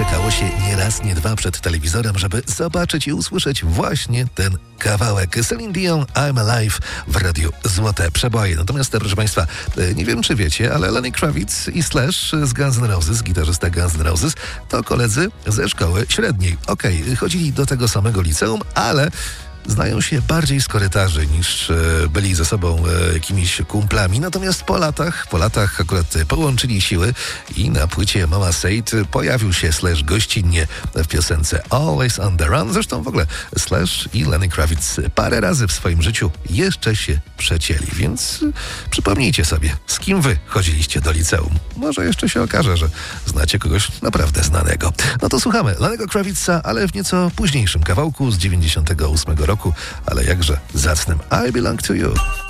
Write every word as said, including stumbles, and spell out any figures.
czekało się nie raz, nie dwa przed telewizorem, żeby zobaczyć i usłyszeć właśnie ten kawałek. Celine Dion, I'm Alive w radiu Złote Przeboje. Natomiast, proszę Państwa, nie wiem czy wiecie, ale Lenny Kravitz i Slash z Guns N' Roses, gitarzysta Guns N' Roses, to koledzy ze szkoły średniej. Okej, okay, chodzili do tego samego liceum, ale znają się bardziej z korytarzy niż e, byli ze sobą e, jakimiś kumplami. Natomiast po latach, po latach akurat połączyli siły i na płycie Mama Said pojawił się Slash gościnnie w piosence Always on the Run. Zresztą w ogóle Slash i Lenny Kravitz parę razy w swoim życiu jeszcze się przecięli, więc przypomnijcie sobie, z kim wy chodziliście do liceum. Może jeszcze się okaże, że znacie kogoś naprawdę znanego. No to słuchamy Lennego Kravitza, ale w nieco późniejszym kawałku z dziewięćdziesiątego ósmego roku, ale jakże zacnym I Belong to You.